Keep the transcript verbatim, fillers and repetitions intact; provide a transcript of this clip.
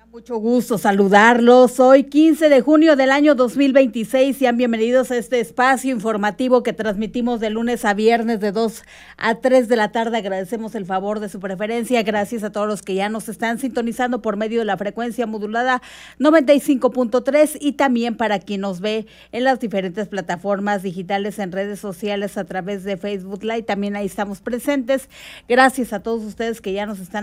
Mucho gusto saludarlos. Hoy quince de junio del año dos mil veintiséis. Sean bienvenidos a este espacio informativo que transmitimos de lunes a viernes de dos a tres de la tarde. Agradecemos el favor de su preferencia. Gracias a todos los que ya nos están sintonizando por medio de la frecuencia modulada noventa y cinco punto tres y también para quien nos ve en las diferentes plataformas digitales, en redes sociales a través de Facebook Live. También ahí estamos presentes. Gracias a todos ustedes que ya nos están